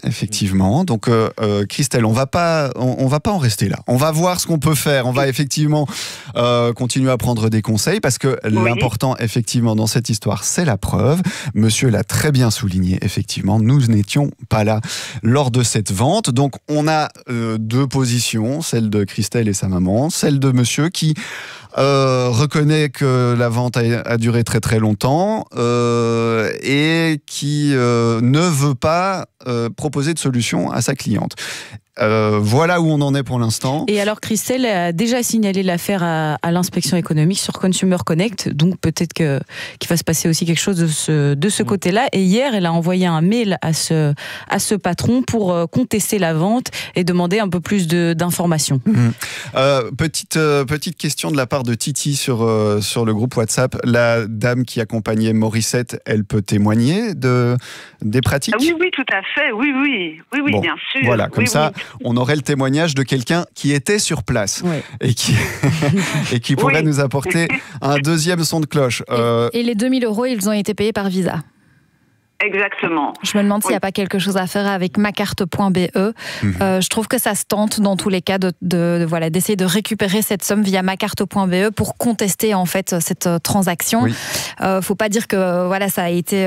effectivement. Donc, Christelle, on va pas en rester là. On va voir ce qu'on peut faire. On va effectivement continuer à prendre des conseils parce que l'important, effectivement, dans cette histoire, c'est la preuve. Monsieur l'a très bien souligné, effectivement. Nous n'étions pas là lors de cette vente. Donc, on a deux positions, celle de Christelle et sa maman, celle de monsieur qui reconnaît que la vente a duré très très longtemps et qui ne veut pas proposer de solution à sa cliente. Voilà où on en est pour l'instant. Et alors Christelle a déjà signalé l'affaire à l'inspection économique sur Consumer Connect, donc peut-être qu'il va se passer aussi quelque chose de ce côté-là. Et hier, elle a envoyé un mail à ce patron pour contester la vente et demander un peu plus d'informations. Petite question de la part de Titi sur le groupe WhatsApp. La dame qui accompagnait Morissette, elle peut témoigner des pratiques ? Oui, tout à fait. Oui, bon, bien sûr. Voilà, comme ça, on aurait le témoignage de quelqu'un qui était sur place et qui pourrait nous apporter un deuxième son de cloche. Et les 2 000 €, ils ont été payés par Visa. Exactement. Je me demande s'il n'y a pas quelque chose à faire avec macarte.be. Je trouve que ça se tente dans tous les cas d'essayer de récupérer cette somme via macarte.be pour contester en fait cette transaction. Faut pas dire que ça a été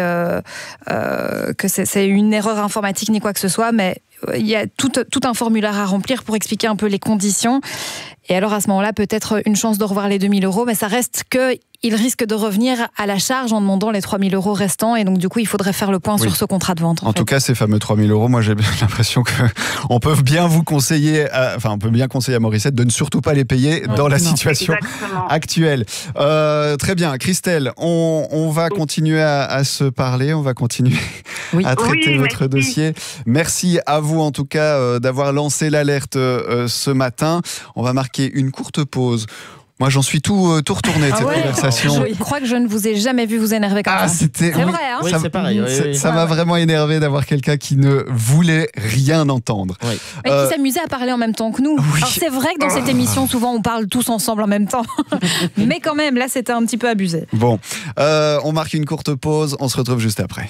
que c'est une erreur informatique ni quoi que ce soit, mais il y a tout un formulaire à remplir pour expliquer un peu les conditions. Et alors à ce moment-là, peut-être une chance de revoir les 2 000 €, mais ça reste qu'il risque de revenir à la charge en demandant les 3 000 € restants. Et donc du coup, il faudrait faire le point sur ce contrat de vente. En tout cas, ces fameux 3 000 €, moi j'ai l'impression qu'on peut bien vous conseiller, on peut bien conseiller à Morissette de ne surtout pas les payer dans la situation actuelle. Très bien, Christelle, on va continuer à se parler, on va continuer à traiter votre dossier. Merci à vous en tout cas d'avoir lancé l'alerte ce matin. On va marquer une courte pause. Moi, j'en suis tout retourné de cette conversation. Je crois que je ne vous ai jamais vu vous énerver comme ça. C'est vrai, hein ? Oui, c'est pareil. Ça m'a vraiment énervé d'avoir quelqu'un qui ne voulait rien entendre. Et qui s'amusait à parler en même temps que nous. Alors, c'est vrai que dans cette émission, souvent, on parle tous ensemble en même temps. Mais quand même, là, c'était un petit peu abusé. Bon, on marque une courte pause. On se retrouve juste après.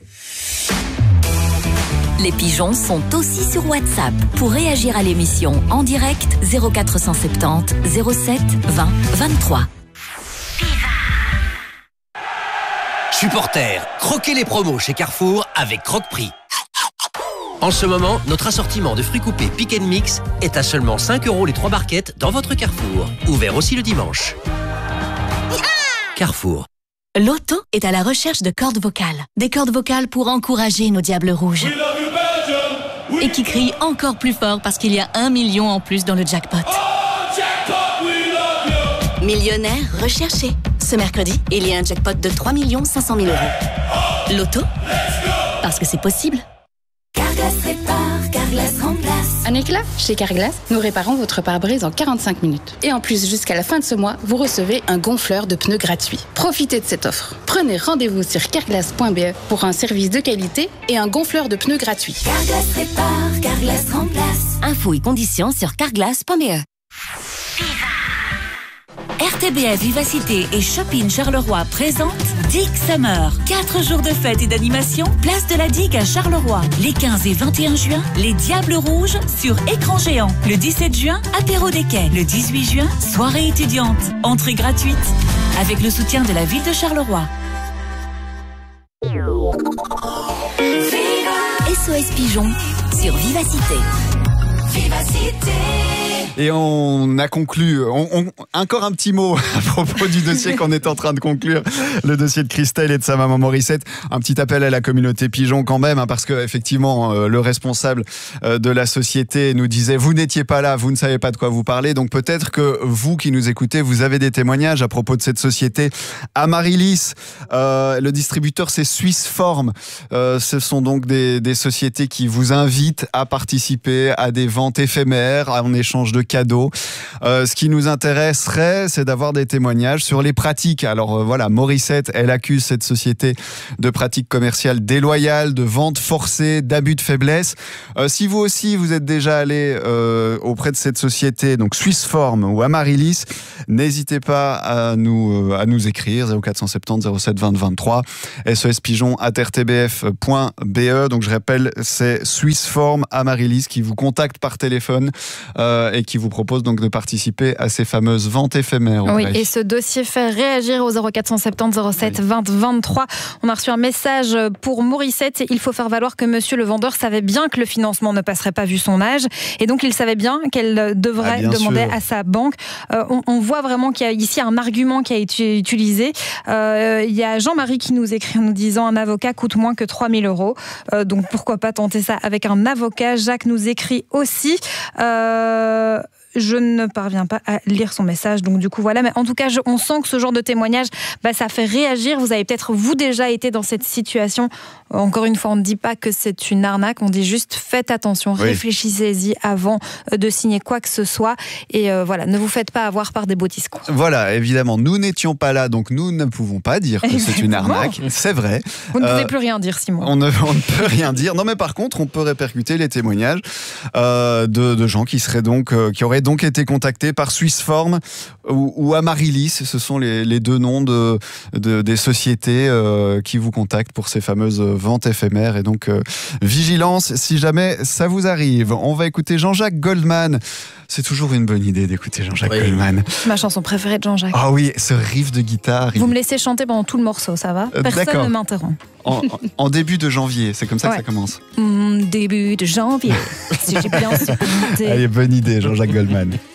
Les pigeons sont aussi sur WhatsApp. Pour réagir à l'émission en direct, 0470 07 20 23. Supporters, croquez les promos chez Carrefour avec Croque-Prix. En ce moment, notre assortiment de fruits coupés Pick & Mix est à seulement 5 € les 3 barquettes dans votre Carrefour. Ouvert aussi le dimanche. Carrefour. Loto est à la recherche de cordes vocales. Des cordes vocales pour encourager nos diables rouges. Et qui crient encore plus fort parce qu'il y a 1 million en plus dans le jackpot. Millionnaire recherché. Ce mercredi, il y a un jackpot de 3 500 000 €. Loto, parce que c'est possible. Carglass répare, Carglass remplace. Un éclat ? Chez Carglass, nous réparons votre pare-brise en 45 minutes. Et en plus, jusqu'à la fin de ce mois, vous recevez un gonfleur de pneus gratuit. Profitez de cette offre. Prenez rendez-vous sur carglass.be pour un service de qualité et un gonfleur de pneus gratuit. Carglass répare, Carglass remplace. Infos et conditions sur carglass.be. RTBF Vivacité et Shopping Charleroi présentent Dick Summer. 4 jours de fête et d'animation, place de la Digue à Charleroi. Les 15 et 21 juin, les Diables Rouges sur écran géant. Le 17 juin, apéro des quais. Le 18 juin, soirée étudiante. Entrée gratuite. Avec le soutien de la ville de Charleroi. SOS Pigeon sur Vivacité. Vivacité. Et on a conclu, encore un petit mot à propos du dossier qu'on est en train de conclure, le dossier de Christelle et de sa maman Morissette. Un petit appel à la communauté pigeon quand même, parce que effectivement le responsable de la société nous disait vous n'étiez pas là, vous ne savez pas de quoi vous parlez, donc peut-être que vous qui nous écoutez, vous avez des témoignages à propos de cette société. À Marilis, le distributeur c'est Swissform. Ce sont donc des sociétés qui vous invitent à participer à des ventes éphémères en échange de cadeaux. Ce qui nous intéresserait, c'est d'avoir des témoignages sur les pratiques. Alors voilà, Morissette, elle accuse cette société de pratiques commerciales déloyales, de vente forcée, d'abus de faiblesse. Si vous aussi, vous êtes déjà allé auprès de cette société, donc Swissform ou Amaryllis, n'hésitez pas à nous écrire 0470 07 20 23 sespigeon@rtbf.be. Donc je rappelle, c'est Swissform Amaryllis qui vous contacte par téléphone et qui vous propose donc de participer à ces fameuses ventes éphémères. Oui, et ce dossier fait réagir au 0470 07 20 23. On a reçu un message pour Morissette. Il faut faire valoir que monsieur le vendeur savait bien que le financement ne passerait pas vu son âge, et donc il savait bien qu'elle devrait demander à sa banque. On voit vraiment qu'il y a ici un argument qui a été utilisé. Il y a Jean-Marie qui nous écrit en nous disant un avocat coûte moins que 3 000 €. Donc pourquoi pas tenter ça avec un avocat. Jacques nous écrit aussi. Je ne parviens pas à lire son message, donc du coup voilà. Mais en tout cas, on sent que ce genre de témoignage, ça fait réagir. Vous avez peut-être vous déjà été dans cette situation. Encore une fois, on ne dit pas que c'est une arnaque, on dit juste faites attention, réfléchissez-y avant de signer quoi que ce soit. Et voilà, ne vous faites pas avoir par des beaux discours. Voilà, évidemment, nous n'étions pas là, donc nous ne pouvons pas dire que c'est une arnaque. C'est vrai. Vous ne pouvez plus rien dire, Simon. On ne peut rien dire. Non, mais par contre, on peut répercuter les témoignages de gens qui auraient donc été contactés par Swissform ou Amaryllis. Ce sont les deux noms des sociétés qui vous contactent pour ces fameuses ventes éphémères. Et donc, vigilance si jamais ça vous arrive. On va écouter Jean-Jacques Goldman. C'est toujours une bonne idée d'écouter Jean-Jacques Goldman. Ma chanson préférée de Jean-Jacques. Ah oui, ce riff de guitare. Vous me laissez chanter pendant tout le morceau, ça va ? Personne ne m'interrompt. En début de janvier, c'est comme ça que ça commence. Début de janvier, si j'ai bien su. Allez, bonne idée, Jean-Jacques Goldman.